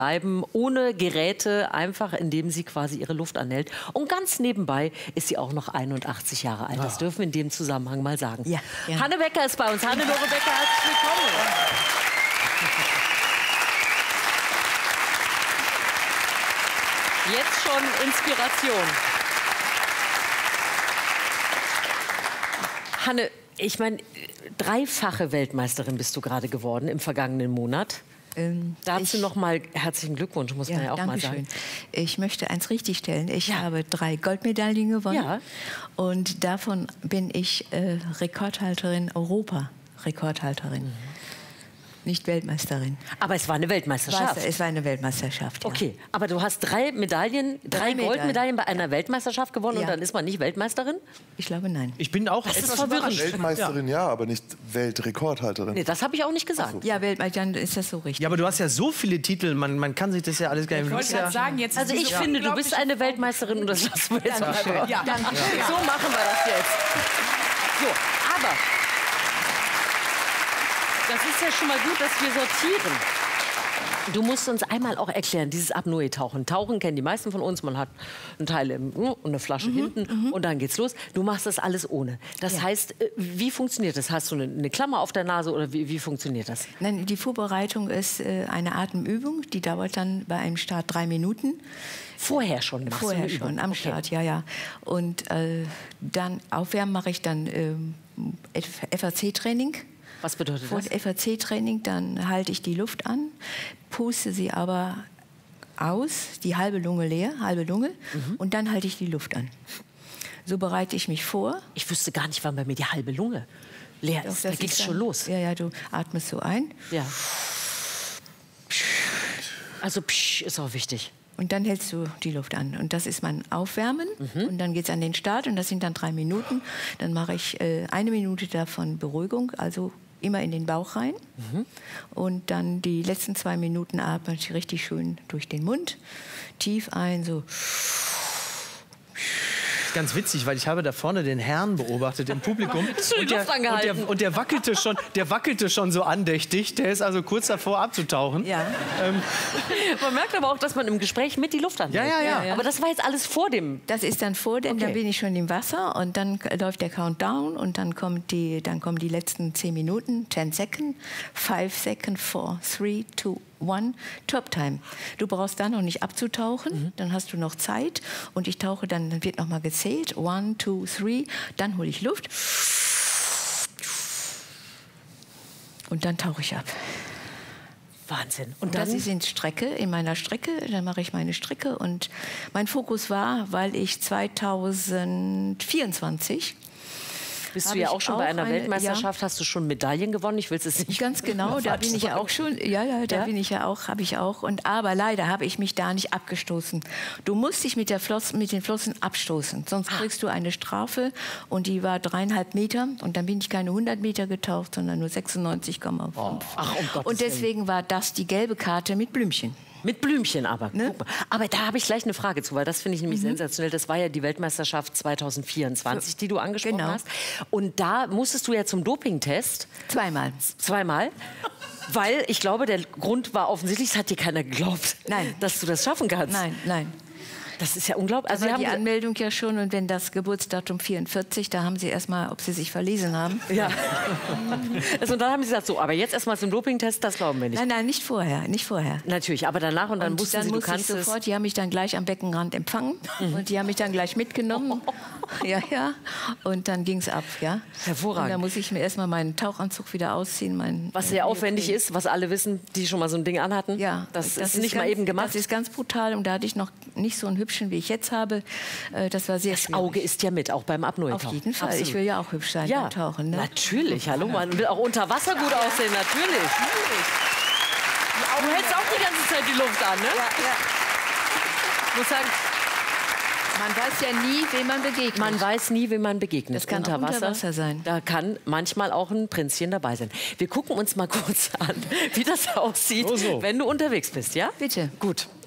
bleiben ohne Geräte, einfach indem sie quasi ihre Luft anhält. Und ganz nebenbei ist sie auch noch 81 Jahre alt. Das dürfen wir in dem Zusammenhang mal sagen. Ja, ja. Hanne Becker ist bei uns. Hannelore Becker, herzlich willkommen. Jetzt schon Inspiration. Hanne, ich meine, dreifache Weltmeisterin bist du gerade geworden im vergangenen Monat. Dazu noch mal herzlichen Glückwunsch, muss man ja auch mal sagen. Ich möchte eins richtigstellen. Ich habe 3 Goldmedaillen gewonnen. Ja. Und davon bin ich Rekordhalterin, Europa-Rekordhalterin. Nicht Weltmeisterin. Aber es war eine Weltmeisterschaft. Es war eine Weltmeisterschaft, ja. Okay, aber du hast 3 Medaillen, 3 Goldmedaillen bei einer Weltmeisterschaft gewonnen und dann ist man nicht Weltmeisterin? Ich glaube, nein. Ich bin auch etwas verwirrend. Weltmeisterin ja, aber nicht Weltrekordhalterin. Nee, das habe ich auch nicht gesagt. So. Ja, Weltmeisterin, ist das so richtig. Ja, aber du hast ja so viele Titel, man kann sich das ja alles gar nicht sagen. Also ich finde, du bist eine Weltmeisterin und das lassen wir jetzt mal schön. Ja. So machen wir das jetzt. So, aber das ist ja schon mal gut, dass wir sortieren. Du musst uns einmal auch erklären, dieses Apnoe-Tauchen. Tauchen kennen die meisten von uns. Man hat einen Teil und eine Flasche hinten und dann geht's los. Du machst das alles ohne. Das heißt, wie funktioniert das? Hast du eine Klammer auf der Nase oder wie funktioniert das? Nein, die Vorbereitung ist eine Atemübung. Die dauert dann bei einem Start 3 Minuten. Vorher schon? Vorher schon, am Start, ja. Und dann aufwärmen mache ich dann FAC-Training. Was bedeutet das? Vor FAC-Training, dann halte ich die Luft an, puste sie aber aus, die halbe Lunge leer, halbe Lunge, und dann halte ich die Luft an. So bereite ich mich vor. Ich wüsste gar nicht, wann bei mir die halbe Lunge leer ist. Da geht es schon los. Ja, du atmest so ein. Ja. Also Psch ist auch wichtig. Und dann hältst du die Luft an. Und das ist mein Aufwärmen. Und dann geht es an den Start und das sind dann 3 Minuten. Dann mache ich 1 Minute davon Beruhigung, also immer in den Bauch rein. Und dann die letzten 2 Minuten atme ich richtig schön durch den Mund. Tief ein, so. Ganz witzig, weil ich habe da vorne den Herrn beobachtet im Publikum und der wackelte schon so andächtig. Der ist also kurz davor abzutauchen. Ja. Man merkt aber auch, dass man im Gespräch mit die Luft anhält. Ja. Aber das war jetzt alles vor dem. Das ist dann vor dem, dann bin ich schon im Wasser und dann läuft der Countdown und dann kommen die letzten 10 Minuten, 10 Sekunden, 5 Seconds, 4, 3, 2, 1, Top Time. Du brauchst da noch nicht abzutauchen, dann hast du noch Zeit und ich tauche dann wird noch mal gezählt, 1, 2, 3, dann hole ich Luft und dann tauche ich ab. Wahnsinn. Und das ist in meiner Strecke, dann mache ich meine Strecke und mein Fokus war, weil ich 2024 bist du ja auch schon bei einer Weltmeisterschaft, hast du schon Medaillen gewonnen? Ich will es jetzt nicht. Ganz genau, da bin ich ja auch schon. Ja, da bin ich ja auch, habe ich auch. Aber leider habe ich mich da nicht abgestoßen. Du musst dich mit den Flossen abstoßen, sonst kriegst du eine Strafe. Und die war 3,5 Meter. Und dann bin ich keine 100 Meter getaucht, sondern nur 96,5. Und deswegen war das die gelbe Karte mit Blümchen. Mit Blümchen aber. Ne? Aber da habe ich gleich eine Frage zu, weil das finde ich nämlich sensationell. Das war ja die Weltmeisterschaft 2024, die du angesprochen hast. Und da musstest du ja zum Dopingtest. Zweimal. Weil ich glaube, der Grund war offensichtlich, es hat dir keiner geglaubt, dass du das schaffen kannst. Nein. Das ist ja unglaublich. Also die Anmeldung ja schon und wenn das Geburtsdatum 44, da haben sie erstmal, ob sie sich verlesen haben. Ja. Also, und dann haben sie gesagt, so, aber jetzt erstmal zum Dopingtest, das glauben wir nicht. Nein, nicht vorher. Natürlich, aber danach und dann wussten sie, du kannst es. Sofort, die haben mich dann gleich am Beckenrand empfangen und die haben mich dann gleich mitgenommen. Ja. Und dann ging es ab, ja. Hervorragend. Und dann muss ich mir erstmal meinen Tauchanzug wieder ausziehen. Was sehr aufwendig ist, was alle wissen, die schon mal so ein Ding anhatten. Ja. Das ist nicht mal eben gemacht. Das ist ganz brutal und da hatte ich noch nicht so einen hübschen, wie ich jetzt habe. Das war sehr schwierig. Das Auge ist ja mit, auch beim Apnoe-Tauchen. Auf jeden Fall. Absolut. Ich will ja auch hübsch sein beim Tauchen. Ne? Natürlich, hallo, man will auch unter Wasser gut aussehen, natürlich. Du hältst auch die ganze Zeit die Luft an, ne? Ja. Ich muss sagen, man weiß ja nie, wem man begegnet. Man weiß nie, wem man begegnet. Das kann unter Wasser sein. Da kann manchmal auch ein Prinzchen dabei sein. Wir gucken uns mal kurz an, wie das aussieht, wenn du unterwegs bist, ja? Bitte. Gut.